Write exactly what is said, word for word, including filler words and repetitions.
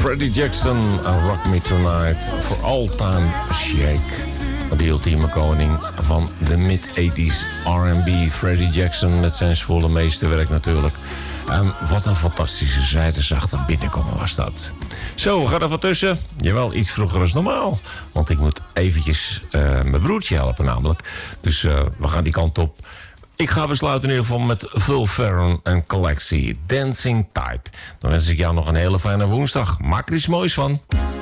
Freddie Jackson, Rock Me Tonight, For All Time Shake. De ultieme koning van de mid-tachtiger R en B. Freddie Jackson met zijn zwoele meesterwerk natuurlijk. En wat een fantastische zijdezachte binnenkomen was dat. Zo, we gaan er van tussen. Jawel, iets vroeger als normaal. Want ik moet eventjes uh, mijn broertje helpen namelijk. Dus uh, we gaan die kant op. Ik ga besluiten in ieder geval met Phil Ferron en Collectie. Dancing Tide. Dan wens ik jou nog een hele fijne woensdag. Maak er iets moois van.